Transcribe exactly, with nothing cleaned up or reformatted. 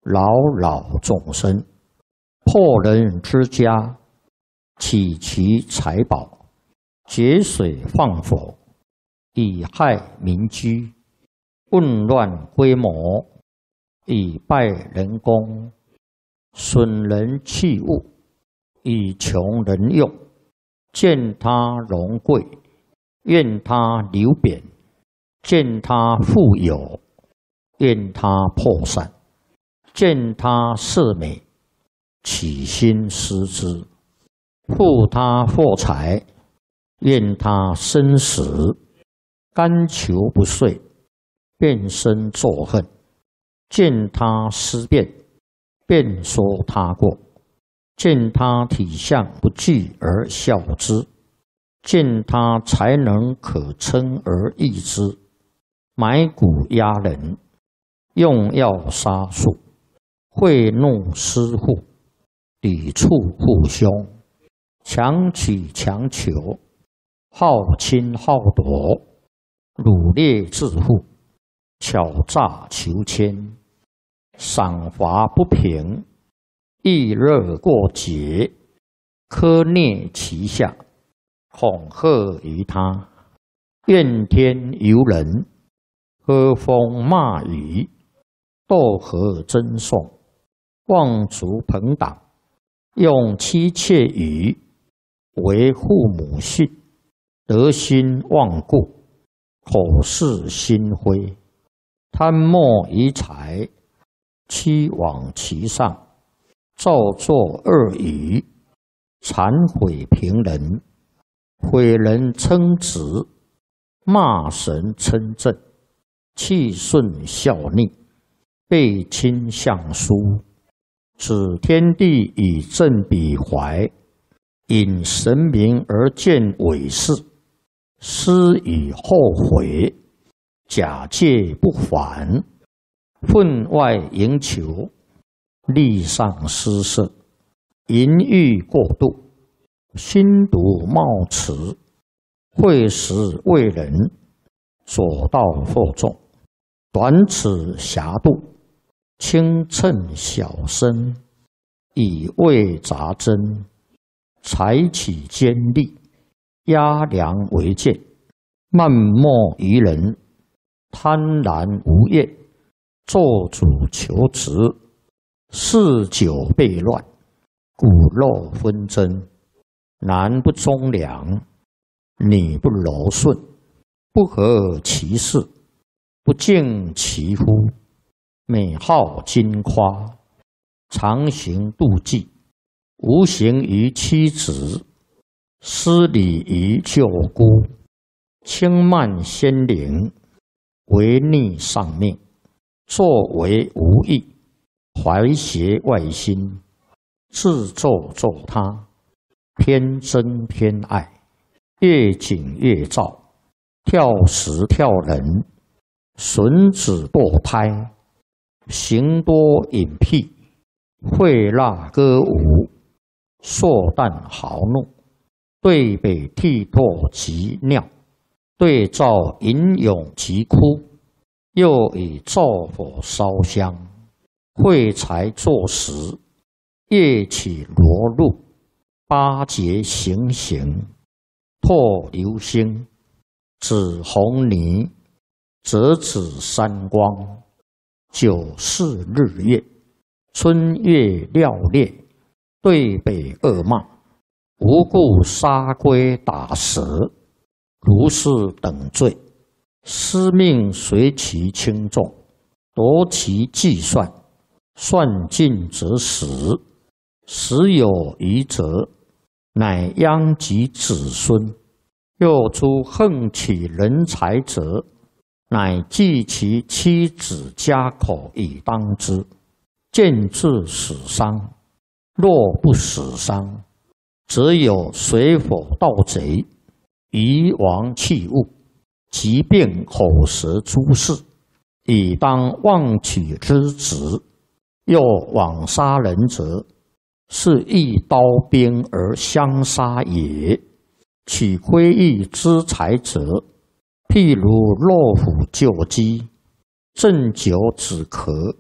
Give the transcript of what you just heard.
扰扰众生，破人之家，起其财宝，劫水放火，以害民居，混乱规模，以败人功，损人器物，以穷人用，见他荣贵，愿他流贬，见他富有，愿他破散，见他色美，起心思之，复他获财，愿他生死，甘求不遂，便生作恨，见他思变，便说他过，见他体相不具而笑之，见他才能可称而异之，买骨压人，用药杀术，贿赂私户，抵触父兄，强取强求，好侵好夺，掳掠致富，巧诈求签，赏罚不平，易热过节，苛虐其下，恐吓于他，怨天尤人，喝风骂雨，斗和争讼，妄族朋党，用妻妾语，为父母训，德心忘故，口是心非，贪墨于财，欺罔其上，造作恶语，谄毁平人，毁人称职，骂神称正，气顺效逆，背亲相疏，指天地以正彼怀，引神明而见伪事，思以后悔，假借不还，分外营求，力上失色，淫欲过度，心毒冒迟，会时为人，左道惑众，短尺狭度，轻称小身，以为杂针，采取尖利，压梁为剑，漫莫于人，贪婪无厌，做主求职，嗜酒悖乱，骨肉纷争，男不忠良，女不柔顺，不合其事，不敬其夫，美好矜夸，常行妒忌，无形于妻子，失礼于舅姑，轻慢先灵，违逆上命，作为无益，怀邪外心，自作作他，偏憎偏爱，越紧越躁，跳时跳人，损子堕胎，行多隐僻，会蜡歌舞，硕诞豪怒，对北涕唾及尿，对照吟咏及哭，又以灶火烧香，会财作食，夜起罗露，八节行刑，唾流星，指红泥，折指三光，九四日月，春月料裂，对北恶骂，无故杀龟打蛇，如是等罪，司命随其轻重，夺其计算，算尽则死，死有余则，乃殃及子孙。又诸横取人财者，乃计其妻子家口以当之，见至死伤。若不死伤，则有水火盗贼，夷王器物，疾病口舌诸事，以当妄取之职。又枉杀人者，是一刀兵而相杀也。取窥益之财者，譬如落虎救鸡，鸩酒止咳，